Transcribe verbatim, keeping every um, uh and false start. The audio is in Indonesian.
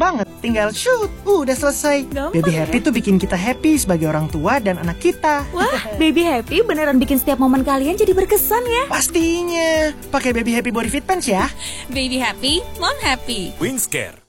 banget. Tinggal shoot, udah selesai. Gampang Baby ya? Happy tuh bikin kita happy sebagai orang tua dan anak kita. Wah, Baby Happy beneran bikin setiap momen kalian jadi berkesan ya. Pastinya. Pakai Baby Happy Body Fit Pants ya. Baby happy, mom happy. Wingscare,